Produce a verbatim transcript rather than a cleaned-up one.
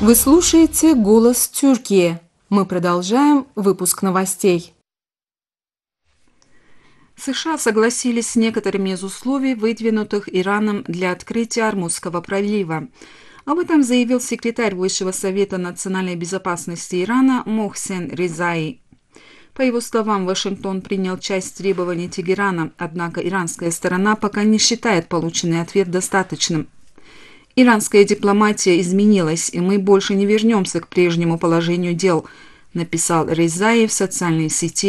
Вы слушаете «Голос Тюркии». Мы продолжаем выпуск новостей. США согласились с некоторыми из условий, выдвинутых Ираном для открытия Ормузского пролива. Об этом заявил секретарь Высшего совета национальной безопасности Ирана Мохсен Резаи. По его словам, Вашингтон принял часть требований Тегерана, однако иранская сторона пока не считает полученный ответ достаточным. «Иранская дипломатия изменилась, и мы больше не вернемся к прежнему положению дел», написал Резаи в социальной сети